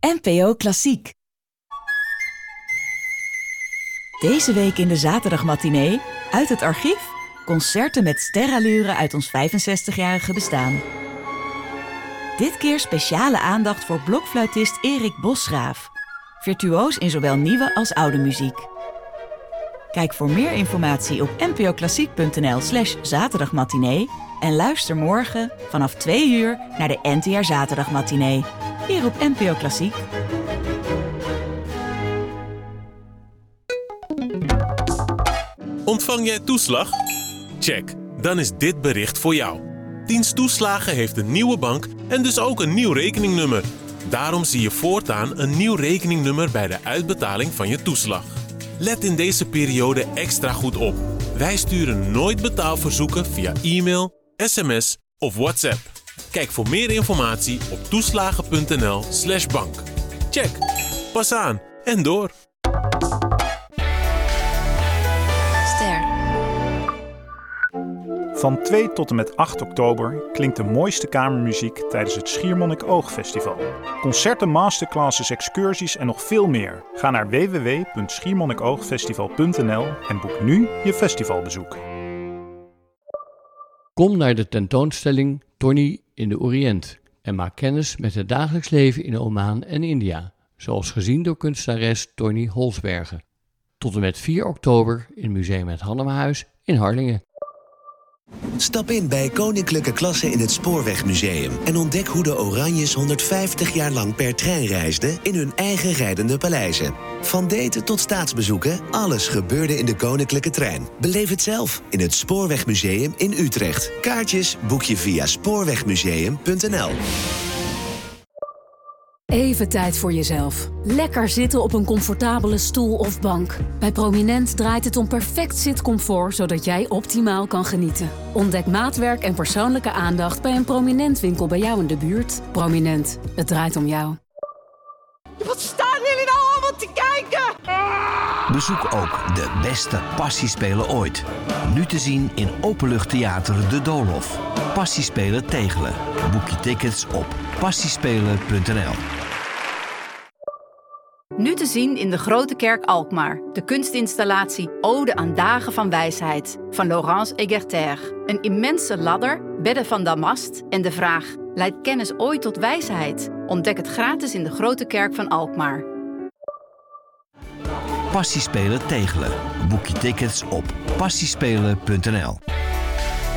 NPO Klassiek. Deze week in de zaterdagmatinee, uit het archief, concerten met sterallure uit ons 65-jarige bestaan. Dit keer speciale aandacht voor blokfluitist Erik Bosgraaf. Virtuoos in zowel nieuwe als oude muziek. Kijk voor meer informatie op npoklassiek.nl/zaterdagmatinee en luister morgen vanaf 2 uur naar de NTR Zaterdagmatinee. Hier op NPO Klassiek. Ontvang jij toeslag? Check, dan is dit bericht voor jou. Dienst Toeslagen heeft een nieuwe bank en dus ook een nieuw rekeningnummer. Daarom zie je voortaan een nieuw rekeningnummer bij de uitbetaling van je toeslag. Let in deze periode extra goed op. Wij sturen nooit betaalverzoeken via e-mail, sms of WhatsApp. Kijk voor meer informatie op toeslagen.nl/bank. Check, pas aan en door. Van 2 tot en met 8 oktober klinkt de mooiste kamermuziek tijdens het Schiermonnik-Oog-festival. Concerten, masterclasses, excursies en nog veel meer. Ga naar www.schiermonnikoogfestival.nl en boek nu je festivalbezoek. Kom naar de tentoonstelling Tony in de Oriënt en maak kennis met het dagelijks leven in Oman en India, zoals gezien door kunstenares Tony Holsbergen. Tot en met 4 oktober in Museum Het Hannemahuis in Harlingen. Stap in bij Koninklijke Klasse in het Spoorwegmuseum en ontdek hoe de Oranjes 150 jaar lang per trein reisden in hun eigen rijdende paleizen. Van daten tot staatsbezoeken, alles gebeurde in de Koninklijke Trein. Beleef het zelf in het Spoorwegmuseum in Utrecht. Kaartjes boek je via spoorwegmuseum.nl. Even tijd voor jezelf. Lekker zitten op een comfortabele stoel of bank. Bij Prominent draait het om perfect zitcomfort, zodat jij optimaal kan genieten. Ontdek maatwerk en persoonlijke aandacht bij een Prominent winkel bij jou in de buurt. Prominent, het draait om jou. Wat staan jullie nou allemaal te kijken? Bezoek ook de beste Passiespelen ooit. Nu te zien in Openluchttheater De Doolhof. Passiespelen Tegelen. Boek je tickets op passiespelen.nl. Nu te zien in de Grote Kerk Alkmaar. De kunstinstallatie Ode aan Dagen van Wijsheid van Laurence Egerter. Een immense ladder, bedden van damast en de vraag: leidt kennis ooit tot wijsheid? Ontdek het gratis in de Grote Kerk van Alkmaar. Passiespelen Tegelen. Boek je tickets op passiespelen.nl.